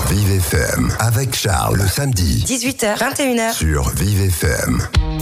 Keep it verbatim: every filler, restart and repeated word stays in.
Vive F M avec Charles le samedi. dix-huit heures, vingt et une heures sur Vive F M.